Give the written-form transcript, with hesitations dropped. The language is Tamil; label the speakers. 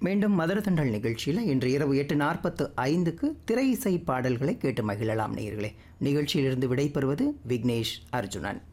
Speaker 1: மீண்டும் மதுரதண்டல் நிகழ்ச்சியில் இன்று இரவு 8:45க்கு திரை இசை பாடல்களை கேட்டு மகிழலாம் நேயர்களே. நிகழ்ச்சியிலிருந்து விடைபெறுவது விக்னேஷ் அர்ஜுனன்.